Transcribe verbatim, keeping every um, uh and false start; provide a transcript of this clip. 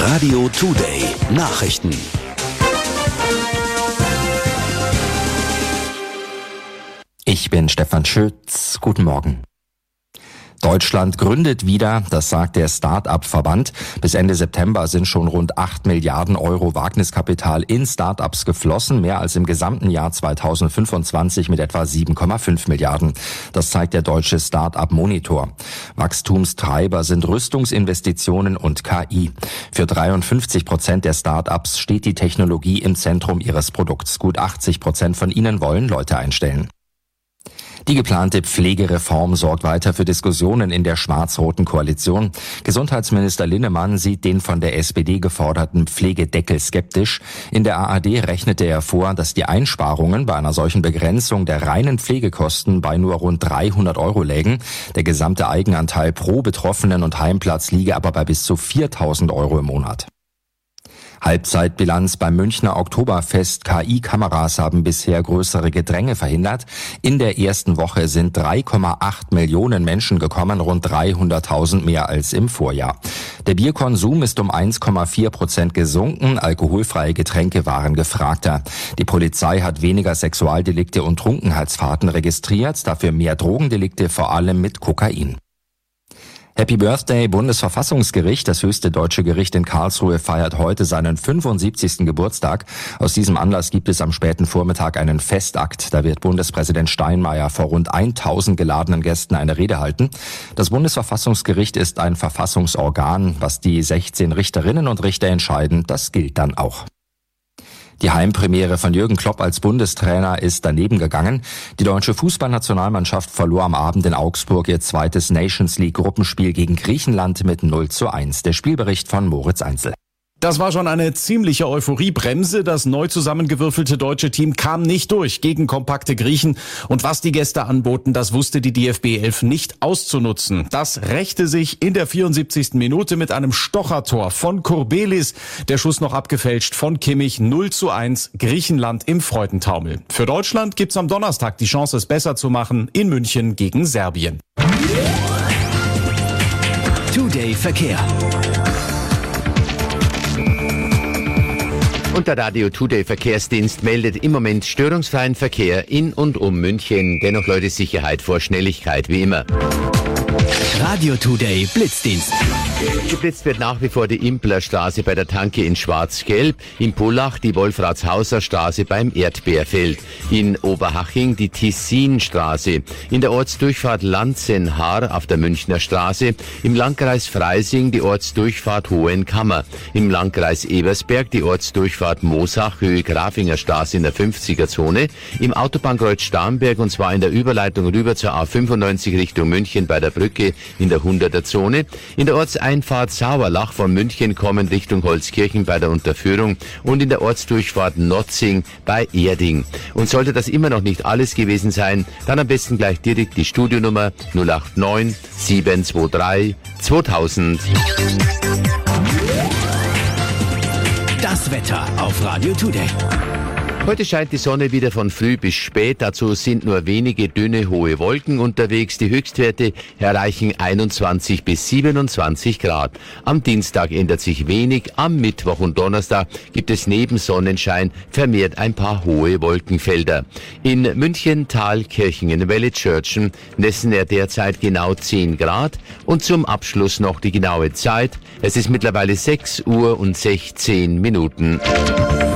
Radio Today Nachrichten. Ich bin Stefan Schütz. Guten Morgen. Deutschland gründet wieder, das sagt der Start-up-Verband. Bis Ende September sind schon rund acht Milliarden Euro Wagniskapital in Start-ups geflossen, mehr als im gesamten Jahr zweitausendfünfundzwanzig mit etwa sieben Komma fünf Milliarden. Das zeigt der deutsche Start-up-Monitor. Wachstumstreiber sind Rüstungsinvestitionen und K I. Für dreiundfünfzig Prozent der Start-ups steht die Technologie im Zentrum ihres Produkts. Gut achtzig Prozent von ihnen wollen Leute einstellen. Die geplante Pflegereform sorgt weiter für Diskussionen in der schwarz-roten Koalition. Gesundheitsminister Linnemann sieht den von der S P D geforderten Pflegedeckel skeptisch. In der A R D rechnete er vor, dass die Einsparungen bei einer solchen Begrenzung der reinen Pflegekosten bei nur rund dreihundert Euro lägen. Der gesamte Eigenanteil pro Betroffenen und Heimplatz liege aber bei bis zu viertausend Euro im Monat. Halbzeitbilanz beim Münchner Oktoberfest. K I-Kameras haben bisher größere Gedränge verhindert. In der ersten Woche sind drei Komma acht Millionen Menschen gekommen, rund dreihunderttausend mehr als im Vorjahr. Der Bierkonsum ist um eins Komma vier Prozent gesunken. Alkoholfreie Getränke waren gefragter. Die Polizei hat weniger Sexualdelikte und Trunkenheitsfahrten registriert, dafür mehr Drogendelikte, vor allem mit Kokain. Happy Birthday, Bundesverfassungsgericht. Das höchste deutsche Gericht in Karlsruhe feiert heute seinen fünfundsiebzigsten Geburtstag. Aus diesem Anlass gibt es am späten Vormittag einen Festakt. Da wird Bundespräsident Steinmeier vor rund tausend geladenen Gästen eine Rede halten. Das Bundesverfassungsgericht ist ein Verfassungsorgan. Was die sechzehn Richterinnen und Richter entscheiden, das gilt dann auch. Die Heimpremiere von Jürgen Klopp als Bundestrainer ist daneben gegangen. Die deutsche Fußballnationalmannschaft verlor am Abend in Augsburg ihr zweites Nations League Gruppenspiel gegen Griechenland mit null zu eins. Der Spielbericht von Moritz Einzel. Das war schon eine ziemliche Euphoriebremse. Das neu zusammengewürfelte deutsche Team kam nicht durch gegen kompakte Griechen. Und was die Gäste anboten, das wusste die D F B elf nicht auszunutzen. Das rächte sich in der vierundsiebzigsten Minute mit einem Stochertor von Kurbelis. Der Schuss noch abgefälscht von Kimmich. null zu eins, Griechenland im Freudentaumel. Für Deutschland gibt's am Donnerstag die Chance, es besser zu machen in München gegen Serbien. Today Verkehr. Und der Radio Today Verkehrsdienst meldet im Moment störungsfreien Verkehr in und um München. Dennoch Leute, Sicherheit vor Schnelligkeit wie immer. Radio Today Blitzdienst. Geblitzt wird nach wie vor die Implerstraße bei der Tanke in Schwarz-Gelb, in Pullach die Wolfratshauser Straße beim Erdbeerfeld, in Oberhaching die Tissinstraße, in der Ortsdurchfahrt Lanzenhaar auf der Münchner Straße, im Landkreis Freising die Ortsdurchfahrt Hohenkammer, im Landkreis Ebersberg die Ortsdurchfahrt Moosach, Höhe Grafinger Straße in der fünfziger Zone, im Autobahnkreuz Starnberg und zwar in der Überleitung rüber zur A fünfundneunzig Richtung München bei der Brücke in der hunderter Zone, in der Ortseinfahrt Sauerlach von München kommen Richtung Holzkirchen bei der Unterführung und in der Ortsdurchfahrt Notzing bei Erding. Und sollte das immer noch nicht alles gewesen sein, dann am besten gleich direkt die Studionummer null acht neun sieben zwei drei zweitausend. Das Wetter auf Radio Today. Heute scheint die Sonne wieder von früh bis spät. Dazu sind nur wenige dünne, hohe Wolken unterwegs. Die Höchstwerte erreichen einundzwanzig bis siebenundzwanzig Grad. Am Dienstag ändert sich wenig. Am Mittwoch und Donnerstag gibt es neben Sonnenschein vermehrt ein paar hohe Wolkenfelder. In München, Thalkirchen, Welle-Tschörtschen messen er derzeit genau zehn Grad. Und zum Abschluss noch die genaue Zeit. Es ist mittlerweile sechs Uhr und sechzehn Minuten.